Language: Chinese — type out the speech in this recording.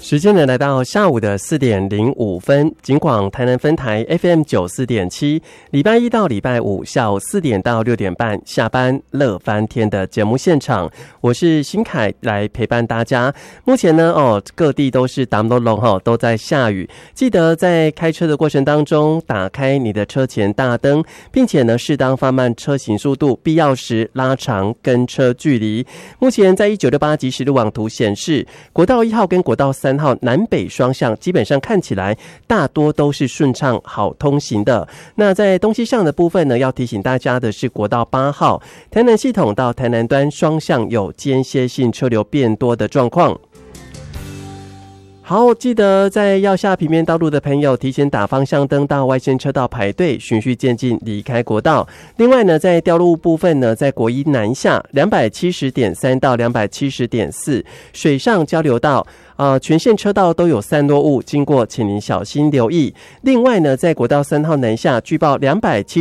时间呢来到下午的4:05，警广台南分台 FM94.7，礼拜一到礼拜五下午4点到6点半下班乐翻天的节目现场，我是新凯来陪伴大家。目前呢各地都是打隆隆都在下雨，记得在开车的过程当中打开你的车前大灯，并且呢适当放慢车行速度，必要时拉长跟车距离。目前在1968即时路网图显示，国道1号跟国道3号南北双向基本上看起来大多都是顺畅好通行的。那在东西向的部分呢，要提醒大家的是国道8号台南系统到台南端双向有间歇性车流变多的状况。好，记得在要下平面道路的朋友提前打方向灯到外线车道排队，循序渐进离开国道。另外呢，在调路部分呢，在国一南下 270.3 到 270.4 水上交流道全线车道都有散落物经过，请您小心留意。另外呢，在国道3号南下据报270